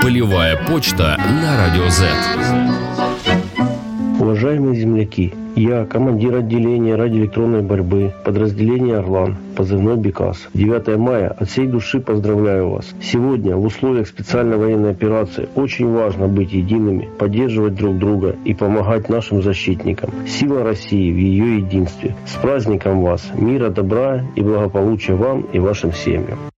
Полевая почта на Радио Z. Уважаемые земляки, я командир отделения радиоэлектронной борьбы подразделения «Орлан», позывной «Бекас». 9 мая от всей души поздравляю вас. Сегодня в условиях специальной военной операции очень важно быть едиными, поддерживать друг друга и помогать нашим защитникам. Сила России в ее единстве. С праздником вас! Мира, добра и благополучия вам и вашим семьям!